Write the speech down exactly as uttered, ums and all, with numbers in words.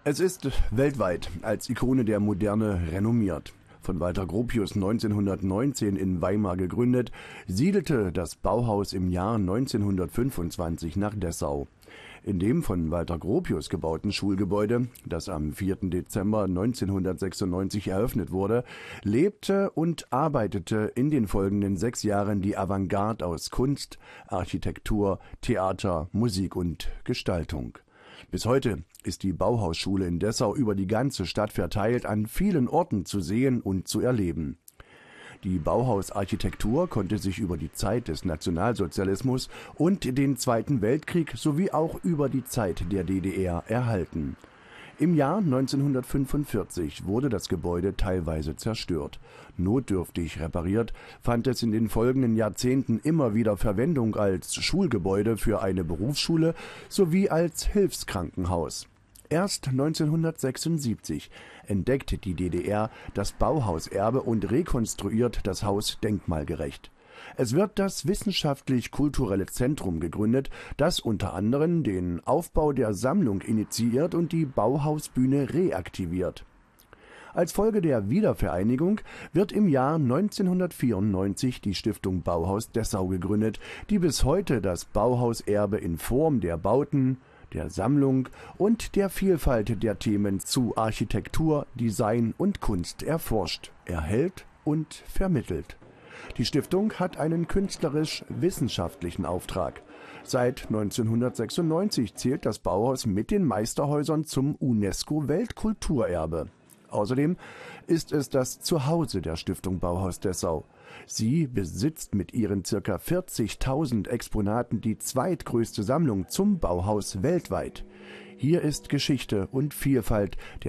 Es ist weltweit als Ikone der Moderne renommiert. Von Walter Gropius neunzehnhundertneunzehn in Weimar gegründet, siedelte das Bauhaus im Jahr neunzehnhundertfünfundzwanzig nach Dessau. In dem von Walter Gropius gebauten Schulgebäude, das am vierten Dezember neunzehnhundertsechsundneunzig eröffnet wurde, lebte und arbeitete in den folgenden sechs Jahren die Avantgarde aus Kunst, Architektur, Theater, Musik und Gestaltung. Bis heute ist die Bauhausschule in Dessau über die ganze Stadt verteilt an vielen Orten zu sehen und zu erleben. Die Bauhausarchitektur konnte sich über die Zeit des Nationalsozialismus und den Zweiten Weltkrieg sowie auch über die Zeit der D D R erhalten. Im Jahr neunzehnhundertfünfundvierzig wurde das Gebäude teilweise zerstört. Notdürftig repariert fand es in den folgenden Jahrzehnten immer wieder Verwendung als Schulgebäude für eine Berufsschule sowie als Hilfskrankenhaus. Erst neunzehnhundertsechsundsiebzig entdeckte die D D R das Bauhauserbe und rekonstruiert das Haus denkmalgerecht. Es wird das Wissenschaftlich-Kulturelle Zentrum gegründet, das unter anderem den Aufbau der Sammlung initiiert und die Bauhausbühne reaktiviert. Als Folge der Wiedervereinigung wird im Jahr neunzehnhundertvierundneunzig die Stiftung Bauhaus Dessau gegründet, die bis heute das Bauhauserbe in Form der Bauten, der Sammlung und der Vielfalt der Themen zu Architektur, Design und Kunst erforscht, erhält und vermittelt. Die Stiftung hat einen künstlerisch-wissenschaftlichen Auftrag. Seit neunzehnhundertsechsundneunzig zählt das Bauhaus mit den Meisterhäusern zum UNESCO-Weltkulturerbe. Außerdem ist es das Zuhause der Stiftung Bauhaus Dessau. Sie besitzt mit ihren ca. vierzigtausend Exponaten die zweitgrößte Sammlung zum Bauhaus weltweit. Hier ist Geschichte und Vielfalt der